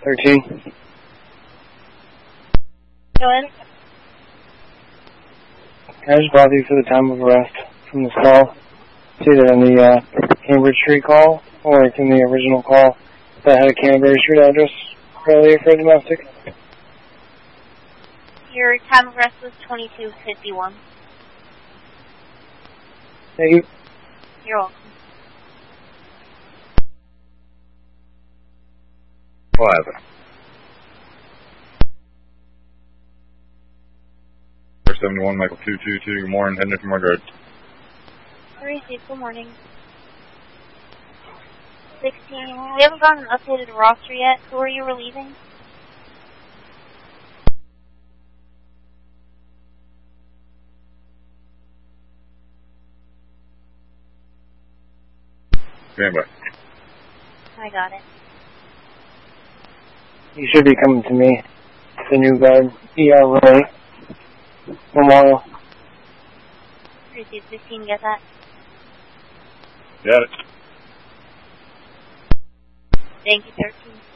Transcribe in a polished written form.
13. Go ahead. Can I just bother you for the time of arrest from this call? It's either in the Cambridge Street call or it's in the original call that had a Canterbury Street address earlier for domestic. Your time of arrest was 22:51. Thank you. You're welcome. What happened? 71 Michael 222, good morning, heading from Margaret. Received, good morning. 16, we haven't gotten an updated roster yet. Who are you relieving? Stand by. I got it. You should be coming to me. The new guard, ERA Memorial. Received 15, get that? Got it. Thank you, 13.